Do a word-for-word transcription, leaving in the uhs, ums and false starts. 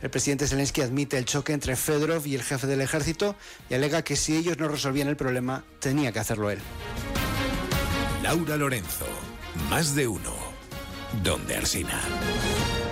El presidente Zelensky admite el choque entre Fedorov y el jefe del ejército y alega que si ellos no resolvían el problema, tenía que hacerlo él. Laura Lorenzo, Más de Uno, donde Alsina.